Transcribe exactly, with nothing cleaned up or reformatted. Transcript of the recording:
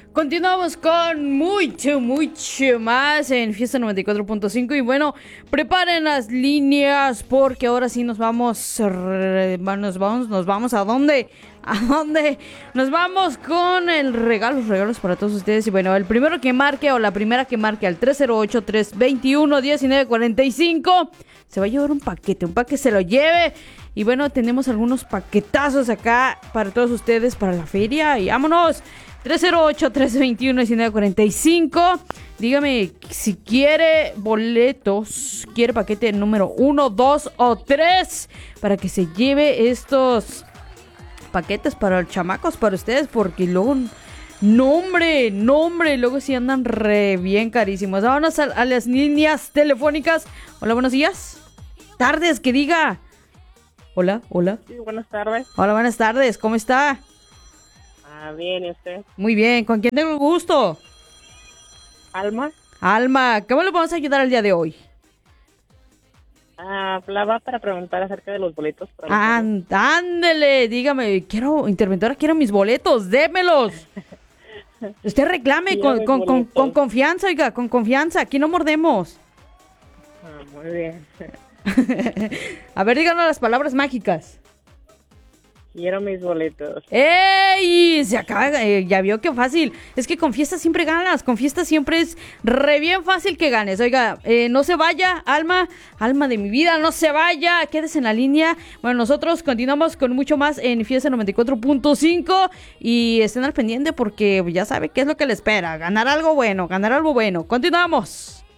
Continuamos con mucho, mucho más en Fiesta noventa y cuatro punto cinco. Y bueno, preparen las líneas porque ahora sí nos vamos. Nos vamos, nos vamos ¿a dónde? ¿A dónde? Nos vamos con el regalo, los regalos para todos ustedes. Y bueno, el primero que marque o la primera que marque al tres cero ocho, tres dos uno, uno nueve cuatro cinco se va a llevar un paquete, un paquete se lo lleve. Y bueno, tenemos algunos paquetazos acá para todos ustedes para la feria. Y vámonos. tres cero ocho, tres dos uno, uno nueve cuatro cinco. Dígame si quiere boletos, quiere paquete número uno, dos o tres para que se lleve estos paquetes para los chamacos, para ustedes, porque luego, nombre, nombre, luego sí andan re bien carísimos. Vámonos a, a las líneas telefónicas. Hola, buenos días. Tardes, que diga. Hola, hola. Sí, buenas tardes. Hola, buenas tardes, ¿cómo está? Ah, bien, ¿y usted? Muy bien, ¿con quién tengo el gusto? Alma. Alma, ¿cómo le podemos ayudar el día de hoy? Ah, hablaba para preguntar acerca de los boletos. Para la Án- ándele, dígame, quiero, interventora, quiero mis boletos, démelos. Usted reclame Quiero con, mis con, con, boletos. con confianza, oiga, con confianza, aquí no mordemos. Ah, muy bien. A ver, díganos las palabras mágicas. Quiero mis boletos. ¡Ey! Se acaba, eh, ya vio qué fácil. Es que con fiesta siempre ganas, con fiesta siempre es re bien fácil que ganes. Oiga, eh, no se vaya, Alma, Alma de mi vida, no se vaya, quédese en la línea. Bueno, nosotros continuamos con mucho más en Fiesta noventa y cuatro punto cinco y estén al pendiente porque ya sabe qué es lo que le espera. Ganar algo bueno, ganar algo bueno. Continuamos.